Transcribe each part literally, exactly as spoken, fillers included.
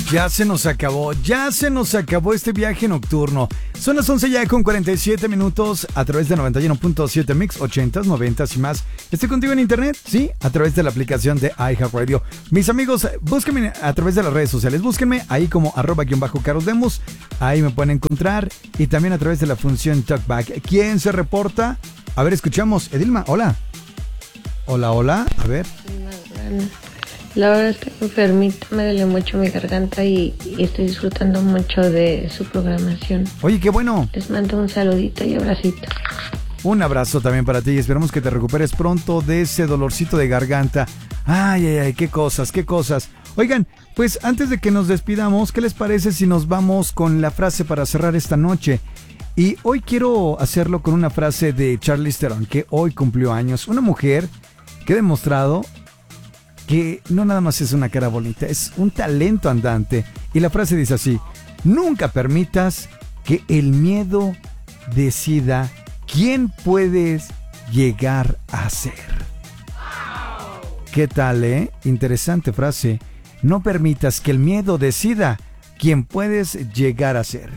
Ya se nos acabó, ya se nos acabó este viaje nocturno. Son las once ya con cuarenta y siete minutos a través de noventa y uno punto siete Mix, ochentas, noventas y más. Estoy contigo en internet, sí, a través de la aplicación de iHeartRadio. Mis amigos, búsquenme a través de las redes sociales, búsquenme ahí como arroba guión bajo Carlos Lemus, ahí me pueden encontrar, y también a través de la función Talkback. ¿Quién se reporta? A ver, escuchamos. Edilma, hola. Hola, hola, a ver. La verdad estoy enfermita, me duele mucho mi garganta y, y estoy disfrutando mucho de su programación. Oye, qué bueno. Les mando un saludito y abracito. Un abrazo también para ti y esperamos que te recuperes pronto de ese dolorcito de garganta. Ay, ay, ay, qué cosas, qué cosas. Oigan, pues antes de que nos despidamos, ¿qué les parece si nos vamos con la frase para cerrar esta noche? Y hoy quiero hacerlo con una frase de Charlize Theron, que hoy cumplió años. Una mujer que ha demostrado que no nada más es una cara bonita, es un talento andante. Y la frase dice así: nunca permitas que el miedo decida quién puedes llegar a ser. ¿Qué tal, eh? Interesante frase. No permitas que el miedo decida quién puedes llegar a ser.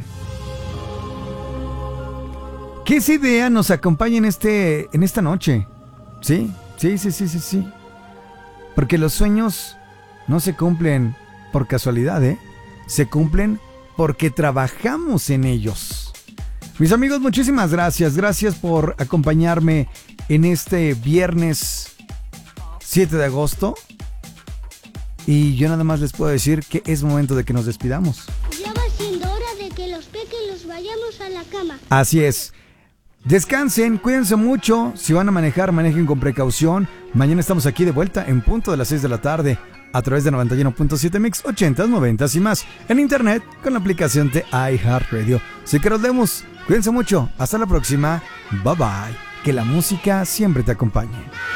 ¿Qué esa idea nos acompaña en, este, en esta noche? Sí, sí, sí, sí, sí, sí. Porque los sueños no se cumplen por casualidad, ¿eh? Se cumplen porque trabajamos en ellos. Mis amigos, muchísimas gracias. Gracias por acompañarme en este viernes siete de agosto. Y yo nada más les puedo decir que es momento de que nos despidamos. Ya va siendo hora de que los pequeños vayamos a la cama. Así es. Descansen, cuídense mucho. Si van a manejar, manejen con precaución. Mañana estamos aquí de vuelta en punto de las seis de la tarde a través de noventa y uno punto siete Mix, ochentas, noventas y más. En internet con la aplicación de iHeartRadio. Soy Carlos Lemus. Cuídense mucho. Hasta la próxima. Bye bye. Que la música siempre te acompañe.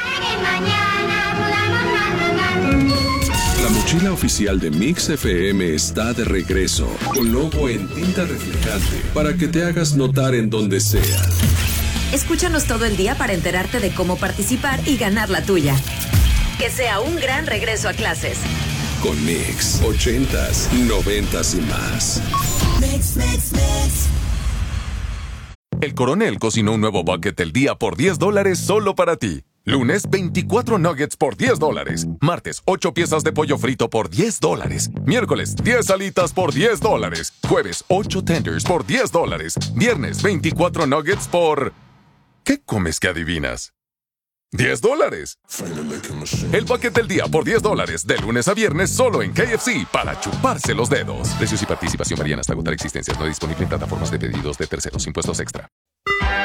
La mochila oficial de Mix F M está de regreso, con logo en tinta reflejante, para que te hagas notar en donde sea. Escúchanos todo el día para enterarte de cómo participar y ganar la tuya. Que sea un gran regreso a clases. Con Mix, ochentas, noventas y más. Mix, mix, mix. El Coronel cocinó un nuevo bucket del día por diez dólares solo para ti. Lunes, veinticuatro nuggets por diez dólares. Martes, ocho piezas de pollo frito por diez dólares. Miércoles, diez alitas por diez dólares. Jueves, ocho tenders por diez dólares. Viernes, veinticuatro nuggets por... ¿Qué comes que adivinas? diez dólares. El bucket del día por diez dólares. De lunes a viernes solo en K F C para chuparse los dedos. Precios y participación varían hasta agotar existencias. No disponible en plataformas de pedidos de terceros. Impuestos extra.